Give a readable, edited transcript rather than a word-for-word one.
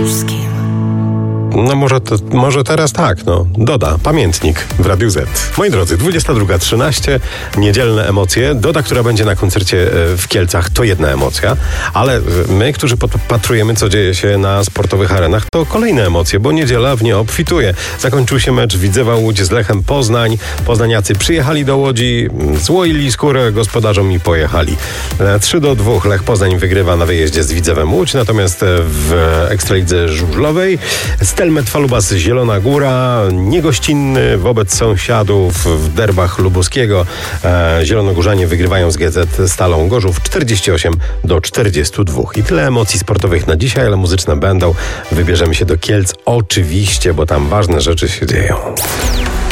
Lubuskim. No może teraz tak, Doda, pamiętnik w Radiu Z. Moi drodzy, 22:13, niedzielne emocje. Doda, która będzie na koncercie w Kielcach, to jedna emocja, ale my, którzy podpatrujemy, co dzieje się na sportowych arenach, to kolejne emocje, bo niedziela w nie obfituje. Zakończył się mecz Widzewa Łódź z Lechem Poznań. Poznaniacy przyjechali do Łodzi, złoili skórę gospodarzom i pojechali. 3-2 Lech Poznań wygrywa na wyjeździe z Widzewem Łódź, natomiast w Ekstralidze Żużlowej Stelmet Falubas Zielona Góra, niegościnny wobec sąsiadów w derbach lubuskiego. Zielonogórzanie wygrywają z GZ Stalą Gorzów 48-42. I tyle emocji sportowych na dzisiaj, ale muzyczne będą. Wybierzemy się do Kielc oczywiście, bo tam ważne rzeczy się dzieją.